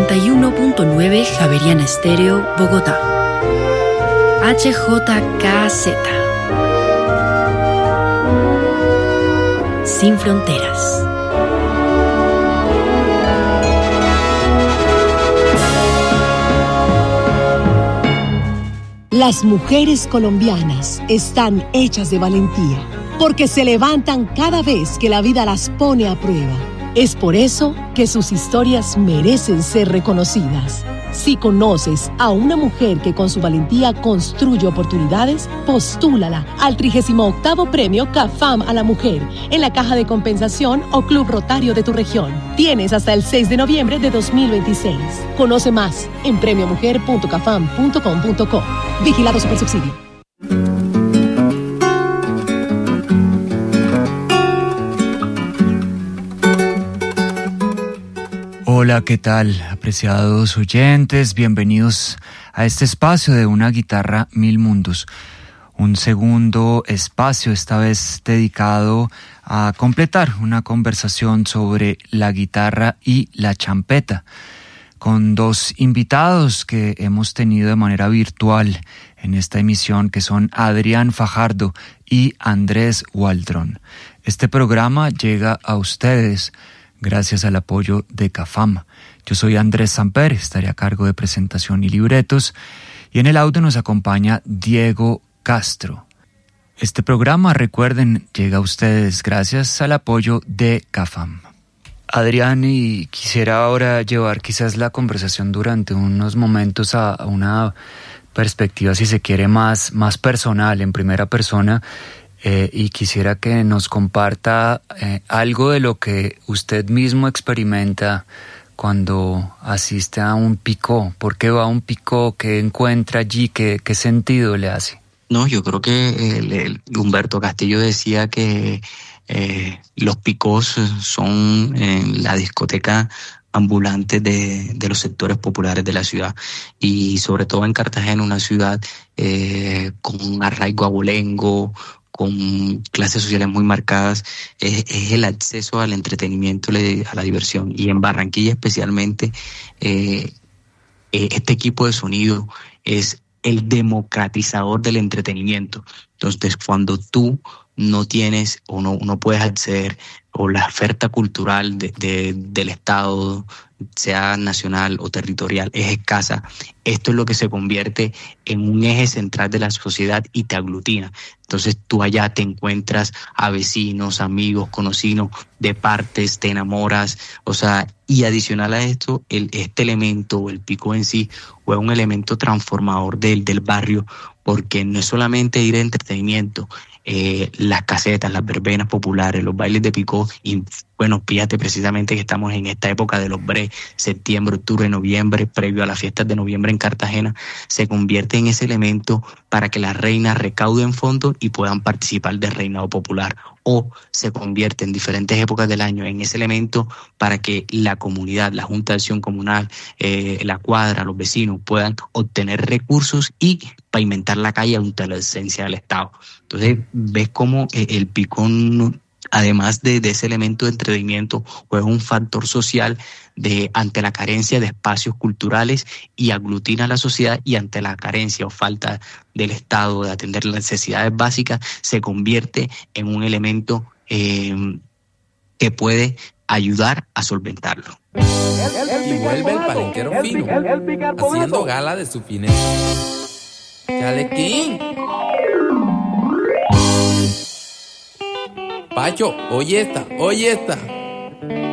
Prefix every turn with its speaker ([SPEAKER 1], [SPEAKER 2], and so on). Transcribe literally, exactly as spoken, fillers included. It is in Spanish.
[SPEAKER 1] noventa y uno punto nueve Javeriana Estéreo, Bogotá. H J K Z. Sin fronteras.
[SPEAKER 2] Las mujeres colombianas están hechas de valentía, porque se levantan cada vez que la vida las pone a prueba. Es por eso que sus historias merecen ser reconocidas. Si conoces a una mujer que con su valentía construye oportunidades, postúlala al trigésimo octavo Premio CAFAM a la Mujer en la Caja de Compensación o Club Rotario de tu región. Tienes hasta el seis de noviembre de dos mil veintiséis. Conoce más en premio mujer punto cafam punto com punto co. Vigilado Supersubsidio.
[SPEAKER 3] Hola, ¿qué tal, apreciados oyentes? Bienvenidos a este espacio de Una Guitarra Mil Mundos. Un segundo espacio, esta vez dedicado a completar una conversación sobre la guitarra y la champeta, con dos invitados que hemos tenido de manera virtual en esta emisión, que son Adrián Fajardo y Andrés Waldron. Este programa llega a ustedes gracias al apoyo de CAFAM. Yo soy Andrés Samper, estaré a cargo de presentación y libretos, y en el audio nos acompaña Diego Castro. Este programa, recuerden, llega a ustedes gracias al apoyo de CAFAM. Adrián, y quisiera ahora llevar quizás la conversación durante unos momentos a, a una perspectiva, si se quiere, más, más personal, en primera persona. Eh, y quisiera que nos comparta eh, algo de lo que usted mismo experimenta cuando asiste a un picó. ¿Por qué va a un picó? ¿Qué encuentra allí? ¿Qué, qué sentido le hace?
[SPEAKER 4] No, yo creo que el, el Humberto Castillo decía que eh, los picós son en la discoteca ambulantes de, de los sectores populares de la ciudad, y sobre todo en Cartagena, una ciudad eh, con un arraigo abolengo, con clases sociales muy marcadas, es, es el acceso al entretenimiento, a la diversión. Y en Barranquilla especialmente, eh, este equipo de sonido es el democratizador del entretenimiento. Entonces, cuando tú no tienes o no, no puedes acceder, o la oferta cultural de, de, del Estado, sea nacional o territorial, es escasa, esto es lo que se convierte en un eje central de la sociedad y te aglutina. Entonces tú allá te encuentras a vecinos, amigos, conocidos de partes, te enamoras, o sea, y adicional a esto, el, este elemento, el picó en sí, fue un elemento transformador del, del barrio, porque no es solamente ir de entretenimiento, eh, las casetas, las verbenas populares, los bailes de picó, y bueno, fíjate precisamente que estamos en esta época de los bre, septiembre, octubre, noviembre, previo a las fiestas de noviembre en Cartagena, se convierte en ese elemento para que las reinas recauden fondos y puedan participar del reinado popular, o se convierte en diferentes épocas del año en ese elemento para que la comunidad, la Junta de Acción Comunal, eh, la cuadra, los vecinos puedan obtener recursos y pavimentar la calle ante la esencia del Estado. Entonces ves cómo eh, el picón, además de, de ese elemento de entretenimiento, juega un factor social de ante la carencia de espacios culturales, y aglutina a la sociedad, y ante la carencia o falta del Estado de atender las necesidades básicas, se convierte en un elemento eh, que puede ayudar a solventarlo.
[SPEAKER 5] Y vuelve el palenquero fino, haciendo gala de su fineza. ¡Chalequín! Pacho, oye esta, oye esta.